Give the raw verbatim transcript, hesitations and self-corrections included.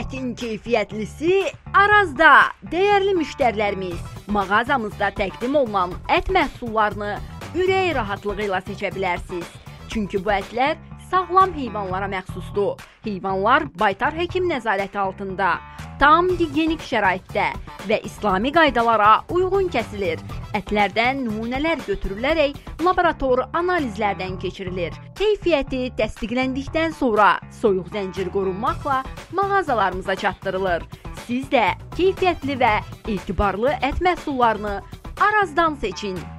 Ətin keyfiyyətlisi Arazda. Dəyərli müştərilərimiz, mağazamızda təqdim olunan ət məhsullarını ürək rahatlığı ilə seçə bilərsiniz. Çünki bu ətlər sağlam heyvanlara məxsusdur. Heyvanlar baytar həkim nəzarəti altında, tam gigiyenik şəraitdə və İslami qaydalara uyğun kəsilir. Ətlərdən nümunələr götürülərək laborator analizlərdən keçirilir. Keyfiyyəti təsdiqləndikdən sonra soyuq zəncir qorunmaqla mağazalarımıza çatdırılır. Siz də keyfiyyətli və etibarlı ət məhsullarını Arazdan seçin.